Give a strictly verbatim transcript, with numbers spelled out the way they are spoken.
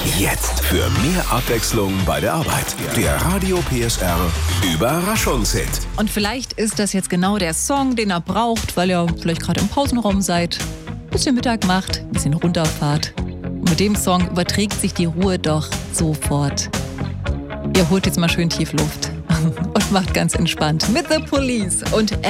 Jetzt für mehr Abwechslung bei der Arbeit. Der Radio P S R Überraschungshit. Und vielleicht ist das jetzt genau der Song, den ihr braucht, weil ihr vielleicht gerade im Pausenraum seid, ein bisschen Mittag macht, ein bisschen runterfahrt. Und mit dem Song überträgt sich die Ruhe doch sofort. Ihr holt jetzt mal schön tief Luft und macht ganz entspannt mit The Police und